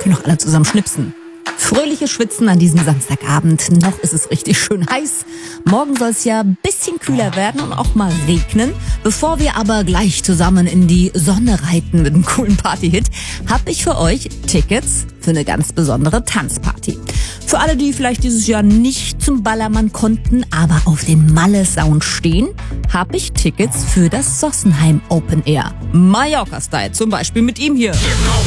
Können noch alle zusammen schnipsen. Fröhliches Schwitzen an diesem Samstagabend. Noch ist es richtig schön heiß. Morgen soll es ja ein bisschen kühler werden und auch mal regnen. Bevor wir aber gleich zusammen in die Sonne reiten mit einem coolen Partyhit, habe ich für euch Tickets für eine ganz besondere Tanzparty. Für alle, die vielleicht dieses Jahr nicht zum Ballermann konnten, aber auf den Malle-Sound stehen, habe ich Tickets für das Sossenheim Open Air. Mallorca-Style zum Beispiel mit ihm hier.